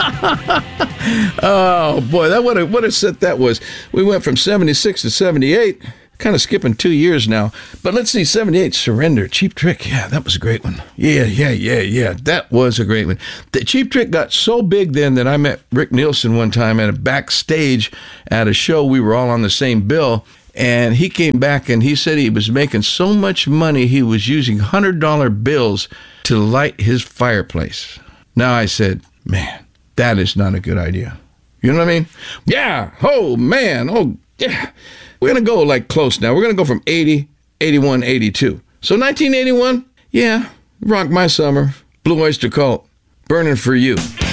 Oh, boy, what a set that was. We went from 76 to 78. Kind of skipping 2 years now. But let's see, 78, Surrender, Cheap Trick. Yeah, that was a great one. Yeah. That was a great one. The Cheap Trick got so big then that I met Rick Nielsen one time at a backstage at a show. We were all on the same bill. And he came back and he said he was making so much money he was using $100 bills to light his fireplace. Now I said, man, that is not a good idea. You know what I mean? Yeah. Oh, man. Oh, yeah. We're going to go like close now. We're going to go from 80, 81, 82. So 1981, yeah, Rock My Summer, Blue Oyster Cult, Burning for You.